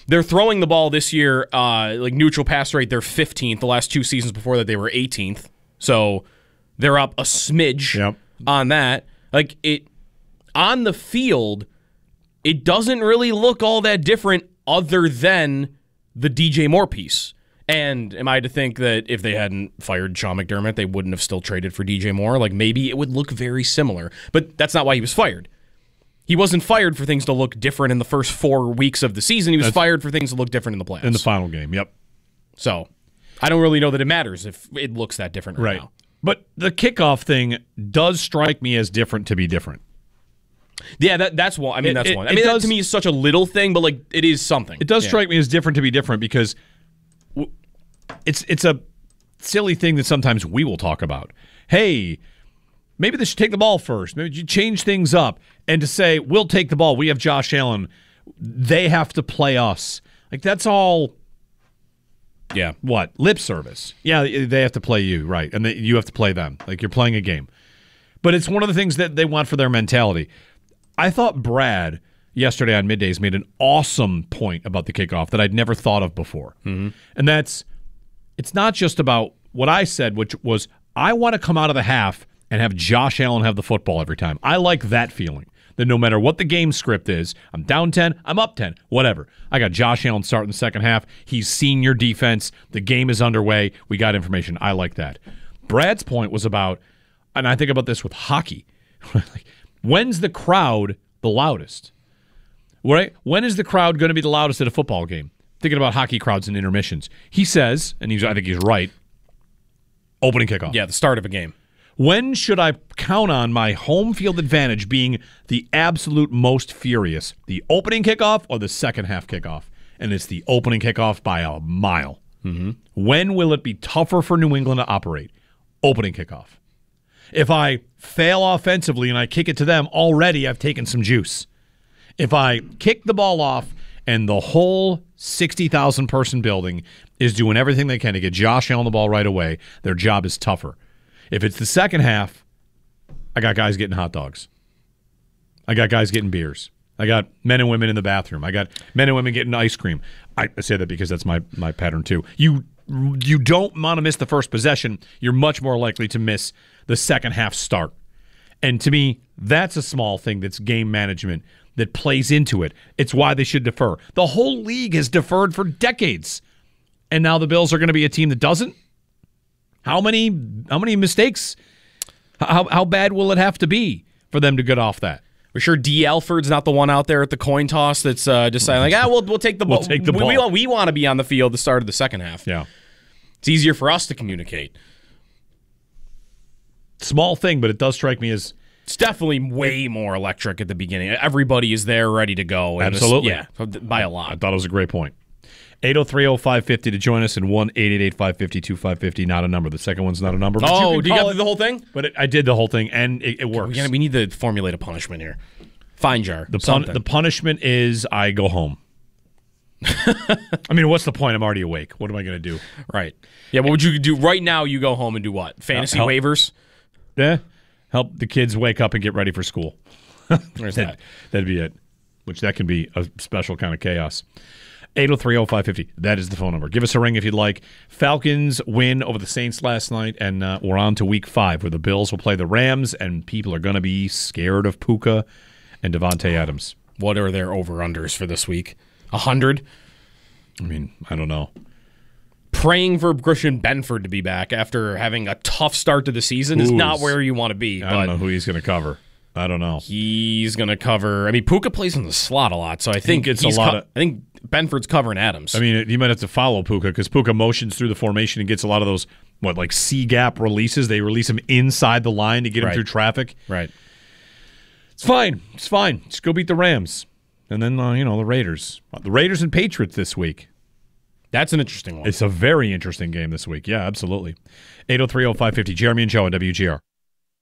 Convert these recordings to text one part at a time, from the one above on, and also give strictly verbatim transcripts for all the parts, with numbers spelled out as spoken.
They're throwing the ball this year, uh, like neutral pass rate, they're fifteenth. The last two seasons before that, they were eighteenth. So they're up a smidge yep. on that. Like it on the field, it doesn't really look all that different other than the D J Moore piece. And am I to think that if they hadn't fired Sean McDermott, they wouldn't have still traded for D J Moore? Like maybe it would look very similar. But that's not why he was fired. He wasn't fired for things to look different in the first four weeks of the season. He was That's fired for things to look different in the playoffs. In the final game, yep. So, I don't really know that it matters if it looks that different right, right. now. But the kickoff thing does strike me as different to be different. Yeah, that, that's one. I mean, it, that's it, one. I mean, does, that to me is such a little thing, but like it is something. It does yeah. strike me as different to be different because it's it's a silly thing that sometimes we will talk about. Hey, maybe they should take the ball first. Maybe you change things up. And to say, we'll take the ball, we have Josh Allen, they have to play us. Like, that's all, yeah, what? Lip service. Yeah, they have to play you, right, and they, you have to play them. Like, you're playing a game. But it's one of the things that they want for their mentality. I thought Brad, yesterday on Middays, made an awesome point about the kickoff that I'd never thought of before. Mm-hmm. And that's, it's not just about what I said, which was, I want to come out of the half and have Josh Allen have the football every time. I like that feeling. That no matter what the game script is, I'm down ten, I'm up ten, whatever. I got Josh Allen starting the second half. He's senior defense. The game is underway. We got information. I like that. Brad's point was about, and I think about this with hockey. When's the crowd the loudest? Right? When is the crowd going to be the loudest at a football game? Thinking about hockey crowds and intermissions. He says, and he's, I think he's right, opening kickoff. Yeah, the start of a game. When should I count on my home field advantage being the absolute most furious? The opening kickoff or the second half kickoff? And it's the opening kickoff by a mile. Mm-hmm. When will it be tougher for New England to operate? Opening kickoff. If I fail offensively and I kick it to them, already I've taken some juice. If I kick the ball off and the whole sixty thousand person building is doing everything they can to get Josh Allen the ball right away, their job is tougher. If it's the second half, I got guys getting hot dogs. I got guys getting beers. I got men and women in the bathroom. I got men and women getting ice cream. I say that because that's my, my pattern too. You you don't want to miss the first possession. You're much more likely to miss the second half start. And to me, that's a small thing that's game management that plays into it. It's why they should defer. The whole league has deferred for decades. And now the Bills are going to be a team that doesn't? How many how many mistakes? How how bad will it have to be for them to get off that? We're sure D. Alford's not the one out there at the coin toss that's uh, deciding, like, ah, we'll, we'll take the ball. We'll take the ball. We, we, we want to be on the field the start of the second half. Yeah. It's easier for us to communicate. Small thing, but it does strike me as... It's definitely way more electric at the beginning. Everybody is there ready to go. Absolutely. This, yeah, by a lot. I thought it was a great point. eight oh three oh five fifty to join us, and one eight eight eight five five two five five zero, not a number. The second one's not a number. Oh, you do you got the whole thing? But it, I did the whole thing, and it, it works. We, we need to formulate a punishment here. Fine jar. The, pun- the punishment is I go home. I mean, what's the point? I'm already awake. What am I going to do? Right. Yeah, what would you do right now? You go home and do what? Fantasy help, waivers? Yeah. Help the kids wake up and get ready for school. There's that, that. That'd be it. Which that can be a special kind of chaos. eight oh three oh five five zero. That is the phone number. Give us a ring if you'd like. Falcons win over the Saints last night, and uh, we're on to week five where the Bills will play the Rams, and people are going to be scared of Puka and Devontae Adams. What are their over-unders for this week? A hundred? I mean, I don't know. Praying for Christian Benford to be back after having a tough start to the season Who's, is not where you want to be. I but don't know who he's going to cover. I don't know. He's going to cover. I mean, Puka plays in the slot a lot, so I think, think it's he's a lot. Co- of, I think Benford's covering Adams. I mean, you might have to follow Puka because Puka motions through the formation and gets a lot of those what like C gap releases. They release him inside the line to get him right. through traffic. Right. It's fine. It's fine. Just go beat the Rams, and then uh, you know the Raiders. The Raiders and Patriots this week. That's an interesting one. It's a very interesting game this week. Yeah, absolutely. eight oh three oh five five zero. Jeremy and Joe on W G R.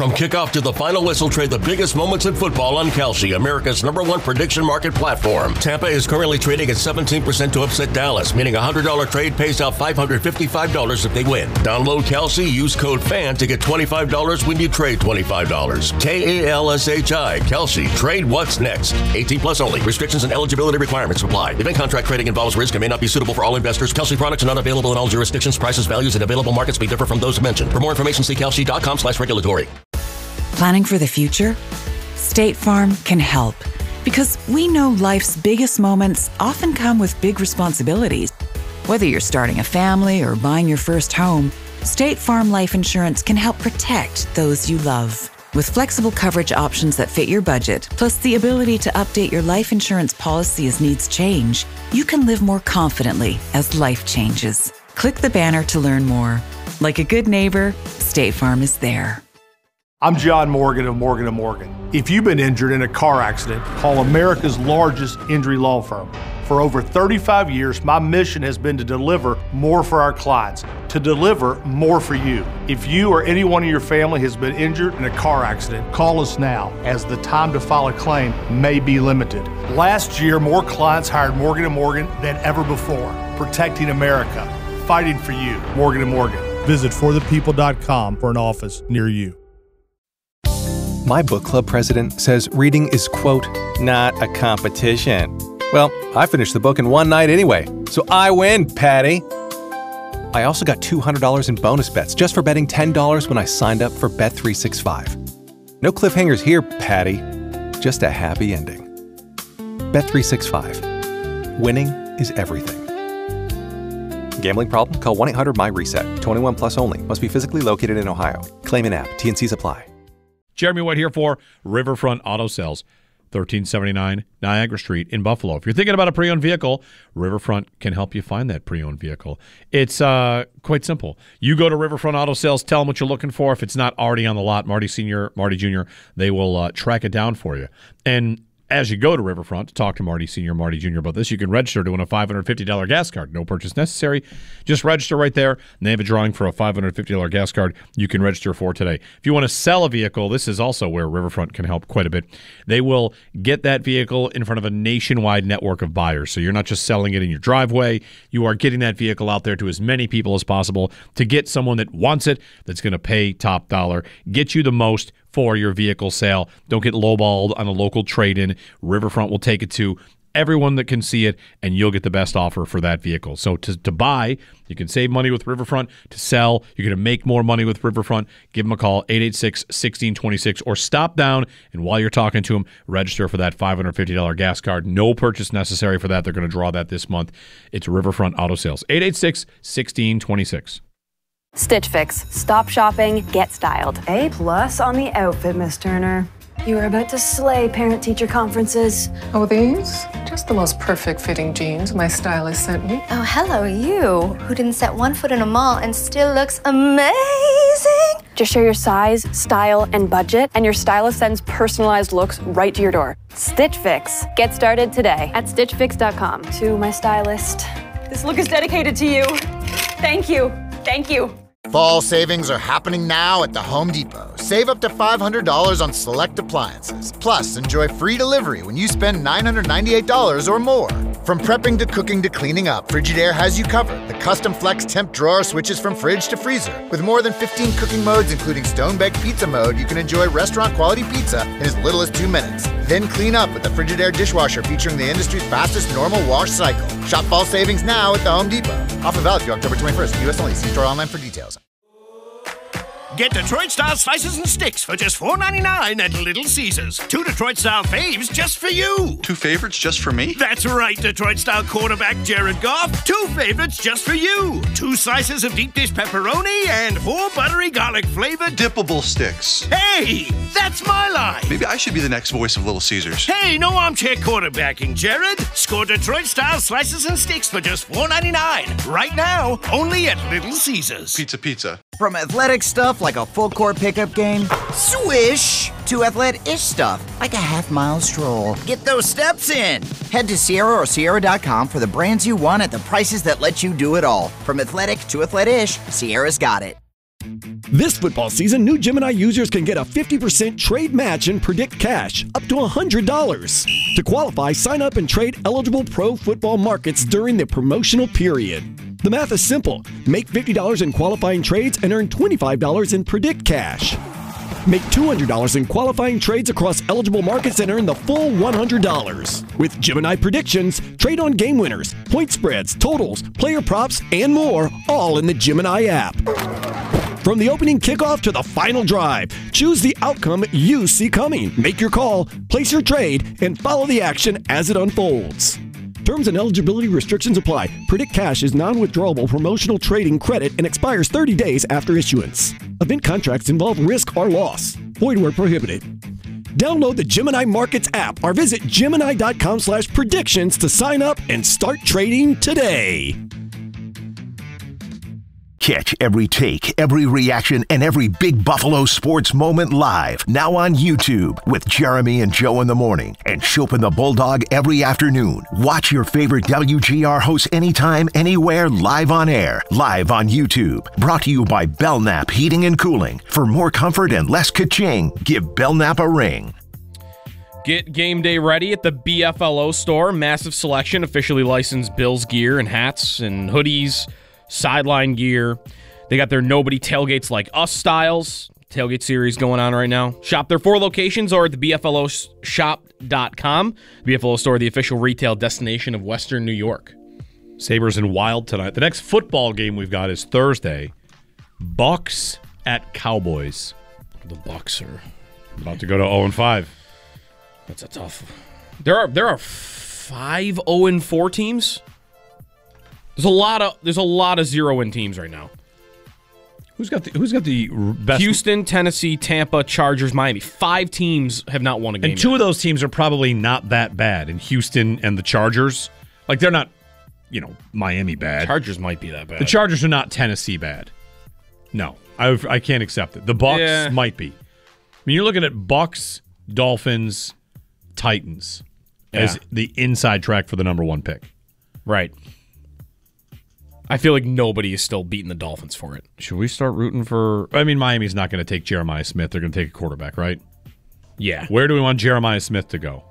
From kickoff to the final whistle, trade the biggest moments in football on Kalshi, America's number one prediction market platform. Tampa is currently trading at seventeen percent to upset Dallas, meaning a one hundred dollars trade pays out five hundred fifty-five dollars if they win. Download Kalshi, use code FAN to get twenty-five dollars when you trade twenty-five dollars. K A L S H I, Kalshi. Trade what's next. eighteen plus only. Restrictions and eligibility requirements apply. Event contract trading involves risk and may not be suitable for all investors. Kalshi products are not available in all jurisdictions. Prices, values, and available markets may differ from those mentioned. For more information, see kalshi.com slash regulatory. Planning for the future? State Farm can help, because we know life's biggest moments often come with big responsibilities. Whether you're starting a family or buying your first home, State Farm Life Insurance can help protect those you love. With flexible coverage options that fit your budget, plus the ability to update your life insurance policy as needs change, you can live more confidently as life changes. Click the banner to learn more. Like a good neighbor, State Farm is there. I'm John Morgan of Morgan and Morgan. If you've been injured in a car accident, call America's largest injury law firm. For over thirty-five years, my mission has been to deliver more for our clients, to deliver more for you. If you or anyone in your family has been injured in a car accident, call us now, as the time to file a claim may be limited. Last year, more clients hired Morgan and Morgan than ever before, protecting America, fighting for you. Morgan and Morgan. Visit for the people dot com for an office near you. My book club president says reading is, quote, not a competition. Well, I finished the book in one night anyway, so I win, Patty. I also got two hundred dollars in bonus bets just for betting ten dollars when I signed up for Bet three sixty-five. No cliffhangers here, Patty. Just a happy ending. Bet three sixty-five. Winning is everything. Gambling problem? Call one eight hundred M Y reset. twenty-one plus only. Must be physically located in Ohio. Claim in app. T N Cs apply. Jeremy White here for Riverfront Auto Sales, thirteen seventy-nine Niagara Street in Buffalo. If you're thinking about a pre-owned vehicle, Riverfront can help you find that pre-owned vehicle. It's uh, quite simple. You go to Riverfront Auto Sales, tell them what you're looking for. If it's not already on the lot, Marty Senior, Marty Junior, they will uh, track it down for you. And as you go to Riverfront to talk to Marty Senior, Marty Junior about this, you can register to win a five hundred fifty dollars gas card. No purchase necessary. Just register right there, and they have a drawing for a five hundred fifty dollars gas card you can register for today. If you want to sell a vehicle, this is also where Riverfront can help quite a bit. They will get that vehicle in front of a nationwide network of buyers. So you're not just selling it in your driveway. You are getting that vehicle out there to as many people as possible to get someone that wants it, that's going to pay top dollar, get you the most for your vehicle sale. Don't get lowballed on a local trade-in. Riverfront will take it to everyone that can see it, and you'll get the best offer for that vehicle. So to, to buy, you can save money with Riverfront. To sell, you're going to make more money with Riverfront. Give them a call, eight eight six, one six two six, or stop down, and while you're talking to them, register for that five hundred fifty dollars gas card. No purchase necessary for that. They're going to draw that this month. It's Riverfront Auto Sales, eight eight six, one six two six. Stitch Fix. Stop shopping, get styled. A plus on the outfit, Miss Turner. You are about to slay parent-teacher conferences. Oh, these? Just the most perfect fitting jeans my stylist sent me. Oh, hello, you, who didn't set one foot in a mall and still looks amazing. Just share your size, style, and budget, and your stylist sends personalized looks right to your door. Stitch Fix. Get started today at stitch fix dot com. To my stylist, this look is dedicated to you. Thank you. Thank you. Fall savings are happening now at the Home Depot. Save up to five hundred dollars on select appliances. Plus, enjoy free delivery when you spend nine hundred ninety-eight dollars or more. From prepping to cooking to cleaning up, Frigidaire has you covered. The custom flex temp drawer switches from fridge to freezer. With more than fifteen cooking modes, including stone-baked pizza mode, you can enjoy restaurant-quality pizza in as little as two minutes. Then clean up with the Frigidaire dishwasher featuring the industry's fastest normal wash cycle. Shop fall savings now at the Home Depot. Offer valid through October twenty-first. U S only. See store online for details. Get Detroit-style slices and sticks for just four ninety-nine at Little Caesars. Two Detroit-style faves just for you. Two favorites just for me? That's right, Detroit-style quarterback Jared Goff. Two favorites just for you. Two slices of deep dish pepperoni and four buttery garlic-flavored dippable sticks. Hey, that's my line. Maybe I should be the next voice of Little Caesars. Hey, no armchair quarterbacking, Jared. Score Detroit-style slices and sticks for just four ninety-nine. Right now, only at Little Caesars. Pizza, pizza. From athletic stuff like a full court pickup game, swish, to athletic-ish stuff like a half mile stroll. Get those steps in. Head to Sierra or Sierra dot com for the brands you want at the prices that let you do it all. From athletic to athletic-ish, Sierra's got it. This football season, new Gemini users can get a fifty percent trade match and predict cash, up to one hundred dollars. To qualify, sign up and trade eligible pro football markets during the promotional period. The math is simple. Make fifty dollars in qualifying trades and earn twenty-five dollars in predict cash. Make two hundred dollars in qualifying trades across eligible markets and earn the full one hundred dollars. With Gemini Predictions, trade on game winners, point spreads, totals, player props, and more, all in the Gemini app. From the opening kickoff to the final drive, choose the outcome you see coming. Make your call, place your trade, and follow the action as it unfolds. Terms and eligibility restrictions apply. Predict Cash is non-withdrawable promotional trading credit and expires thirty days after issuance. Event contracts involve risk or loss. Void where prohibited. Download the Gemini Markets app or visit Gemini.com slash predictions to sign up and start trading today. Catch every take, every reaction, and every Big Buffalo sports moment live. Now on YouTube with Jeremy and Joe in the morning and Shope and the Bulldog every afternoon. Watch your favorite W G R hosts anytime, anywhere, live on air. Live on YouTube. Brought to you by Belknap Heating and Cooling. For more comfort and less ka-ching, give Belknap a ring. Get game day ready at the B F L O store. Massive selection, officially licensed Bills gear and hats and hoodies. Sideline gear. They got their Nobody Tailgates Like Us styles. Tailgate series going on right now. Shop their four locations or at the B F L O shop dot com. B F L O store, the official retail destination of Western New York. Sabres and Wild tonight. The next football game we've got is Thursday. Bucks at Cowboys. The Bucks are about to go to oh and five. That's a tough. There are there are five oh and four teams. There's a lot of there's a lot of zero-win teams right now. Who's got the Who's got the best? Houston, Tennessee, Tampa, Chargers, Miami. Five teams have not won a game. And two yet. of those teams are probably not that bad. In Houston and the Chargers, like they're not, you know, Miami bad. Chargers might be that bad. The Chargers are not Tennessee bad. No, I I can't accept it. The Bucks Yeah. might be. I mean, you're looking at Bucks, Dolphins, Titans as Yeah. the inside track for the number one pick. Right. I feel like nobody is still beating the Dolphins for it. Should we start rooting for... I mean, Miami's not going to take Jeremiah Smith. They're going to take a quarterback, right? Yeah. Where do we want Jeremiah Smith to go?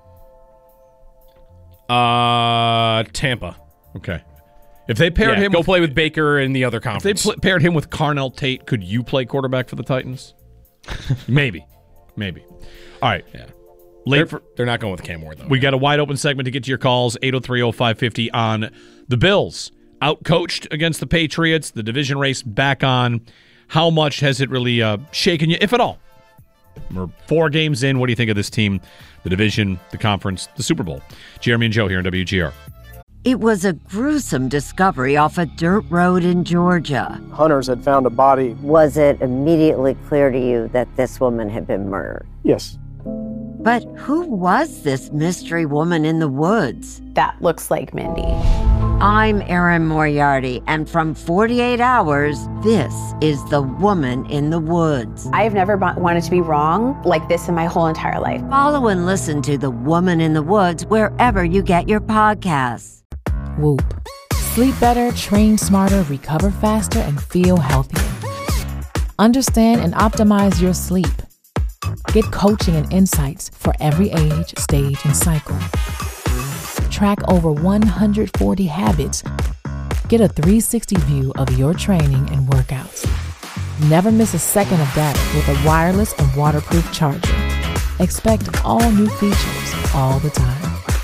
Uh, Tampa. Okay. If they paired Yeah, him... go with, play with Baker in the other if conference. they pl- paired him with Carnell Tate, could you play quarterback for the Titans? Maybe. Maybe. All right. Yeah. Late They're, for, they're not going with Cam Ward, though. we got a wide open segment to get to your calls. eight oh three oh five fifty on the Bills. Outcoached against the Patriots. The division race back on. How much has it really uh, shaken you, if at all? We're four games in. What do you think of this team? The division, the conference, the Super Bowl. Jeremy and Joe here on W G R. It was a gruesome discovery off a dirt road in Georgia. Hunters had found a body. Was it immediately clear to you that this woman had been murdered? Yes. But who was this mystery woman in the woods? That looks like Mindy. I'm Erin Moriarty, and from forty-eight hours, this is The Woman in the Woods. I've never wanted to be wrong like this in my whole entire life. Follow and listen to The Woman in the Woods wherever you get your podcasts. Whoop. Sleep better, train smarter, recover faster, and feel healthier. Understand and optimize your sleep. Get coaching and insights for every age, stage, and cycle. Track over one hundred forty habits. Get a three sixty view of your training and workouts. Never miss a second of data with a wireless and waterproof charger. Expect all new features all the time.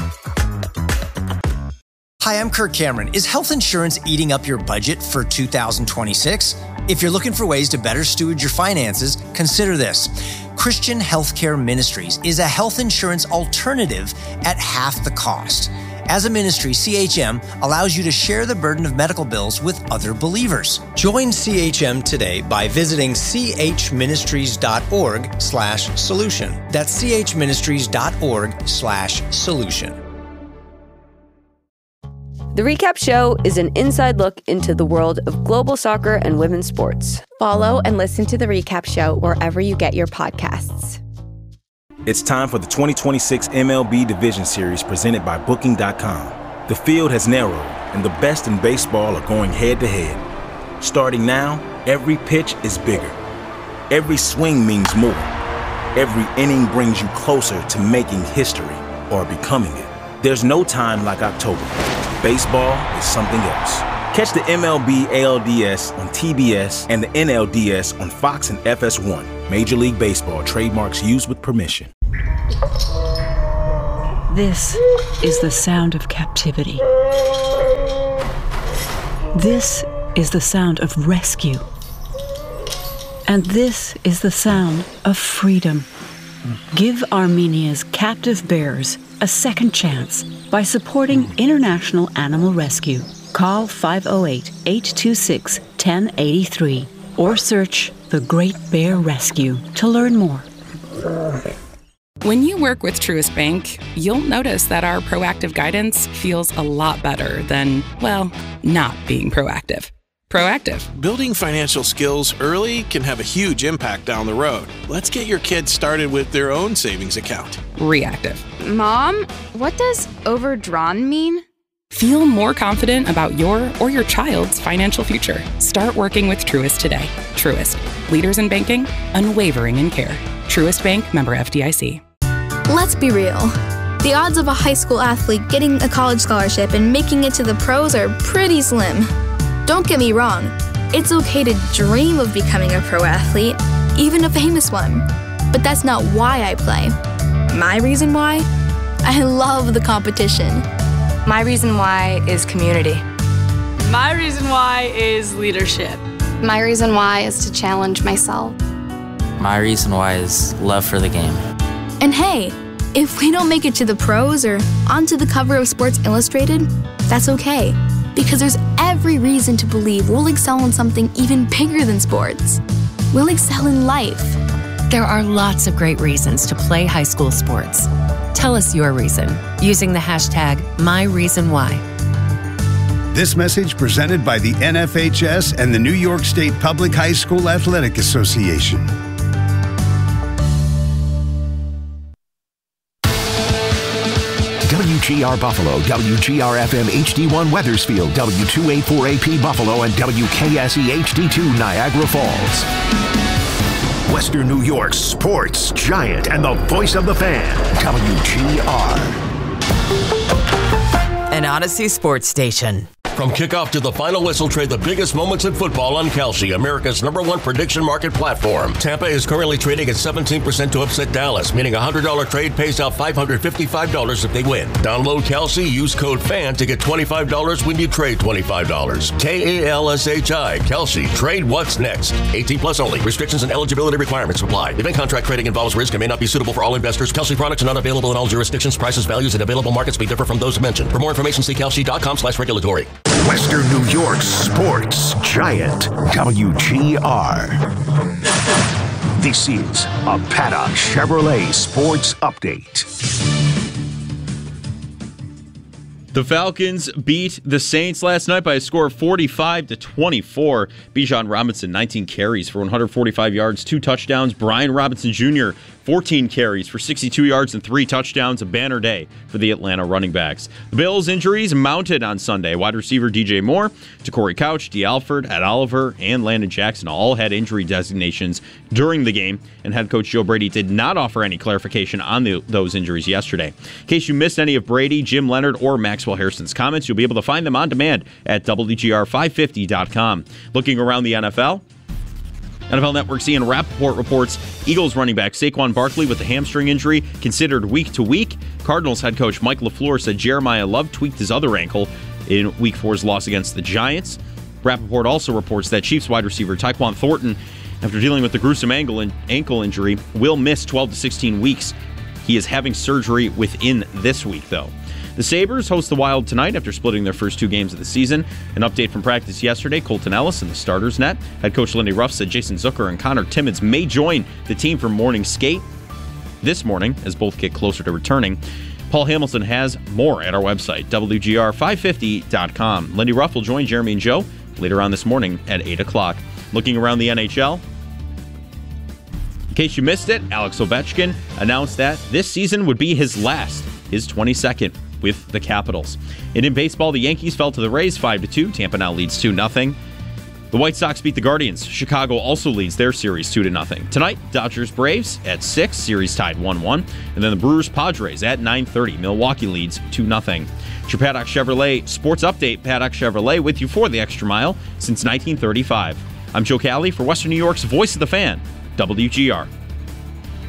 Hi, I'm Kirk Cameron. Is health insurance eating up your budget for two thousand twenty-six? If you're looking for ways to better steward your finances, consider this. Christian Healthcare Ministries is a health insurance alternative at half the cost. As a ministry, C H M allows you to share the burden of medical bills with other believers. Join C H M today by visiting chministries.org slash solution. That's chministries.org slash solution. The Recap Show is an inside look into the world of global soccer and women's sports. Follow and listen to The Recap Show wherever you get your podcasts. It's time for the twenty twenty-six M L B Division Series presented by Booking dot com. The field has narrowed, and the best in baseball are going head-to-head. Starting now, every pitch is bigger, Every swing means more. Every inning brings you closer to making history or becoming it. There's no time like October. Baseball is something else. Catch the M L B A L D S on T B S and the N L D S on Fox and F S one. Major League Baseball trademarks used with permission. This is the sound of captivity. This is the sound of rescue. And this is the sound of freedom. Give Armenia's captive bears a second chance by supporting International Animal Rescue. Call five oh eight, eight two six, one oh eight three or search The Great Bear Rescue to learn more. When you work with Truist Bank, you'll notice that our proactive guidance feels a lot better than, well, not being proactive. Proactive. Building financial skills early can have a huge impact down the road. Let's get your kids started with their own savings account. Reactive. Mom, what does overdrawn mean? Feel more confident about your or your child's financial future. Start working with Truist today. Truist. Leaders in banking, unwavering in care. Truist Bank, member F D I C. Let's be real. The odds of a high school athlete getting a college scholarship and making it to the pros are pretty slim. Don't get me wrong. It's okay to dream of becoming a pro athlete, even a famous one. But that's not why I play. My reason why? I love the competition. My reason why is community. My reason why is leadership. My reason why is to challenge myself. My reason why is love for the game. And hey, if we don't make it to the pros or onto the cover of Sports Illustrated, that's okay. Because there's every reason to believe we'll excel in something even bigger than sports. We'll excel in life. There are lots of great reasons to play high school sports. Tell us your reason using the hashtag MyReasonWhy. This message presented by the N F H S and the New York State Public High School Athletic Association. W G R Buffalo, W G R F M H D one Weathersfield, W two eighty-four A P Buffalo, and W K S E H D two Niagara Falls. Western New York's sports giant and the voice of the fan, W G R. An Odyssey Sports Station. From kickoff to the final whistle, trade the biggest moments in football on Kalshi, America's number one prediction market platform. Tampa is currently trading at seventeen percent to upset Dallas, meaning a one hundred dollars trade pays out five hundred fifty-five dollars if they win. Download Kalshi, use code FAN to get twenty-five dollars when you trade twenty-five dollars. K A L S H I, Kalshi. Trade what's next. eighteen plus only. Restrictions and eligibility requirements apply. Event contract trading involves risk and may not be suitable for all investors. Kalshi products are not available in all jurisdictions. Prices, values, and available markets may differ from those mentioned. For more information, see kalshi.com slash regulatory. Western New York's sports giant, W G R. This is a Paddock Chevrolet Sports Update. The Falcons beat the Saints last night by a score of forty-five to twenty-four. Bijan Robinson, nineteen carries for one hundred forty-five yards, two touchdowns. Brian Robinson Junior, fourteen carries for sixty-two yards and three touchdowns. A banner day for the Atlanta running backs. The Bills' injuries mounted on Sunday. Wide receiver D J Moore, Corey Couch, D. Alford, Ed Oliver, and Landon Jackson all had injury designations during the game, and head coach Joe Brady did not offer any clarification on the, those injuries yesterday. In case you missed any of Brady, Jim Leonard, or Maxwell Harrison's comments, you'll be able to find them on demand at W G R five fifty dot com. Looking around the N F L, N F L Network's Ian Rappaport reports Eagles running back Saquon Barkley with a hamstring injury considered week to week. Cardinals head coach Mike LaFleur said Jeremiah Love tweaked his other ankle in week four's loss against the Giants. Rappaport also reports that Chiefs wide receiver Tyquan Thornton, after dealing with the gruesome ankle, in- ankle injury, will miss twelve to sixteen weeks. He is having surgery within this week, though. The Sabres host the Wild tonight after splitting their first two games of the season. An update from practice yesterday, Colton Ellis in the starters net. Head coach Lindy Ruff said Jason Zucker and Connor Timmins may join the team for morning skate this morning as both get closer to returning. Paul Hamilton has more at our website, W G R five fifty dot com. Lindy Ruff will join Jeremy and Joe later on this morning at eight o'clock. Looking around the N H L, in case you missed it, Alex Ovechkin announced that this season would be his last, his twenty-second with the Capitals. And in baseball, the Yankees fell to the Rays five to two. Tampa now leads two nothing. The White Sox beat the Guardians. Chicago also leads their series two to nothing. Tonight, Dodgers-Braves at six, series tied one one. And then the Brewers-Padres at nine thirty. Milwaukee leads two nothing. It's your Paddock Chevrolet Sports Update. Paddock Chevrolet with you for the extra mile since nineteen thirty-five. I'm Joe Cali for Western New York's Voice of the Fan, W G R.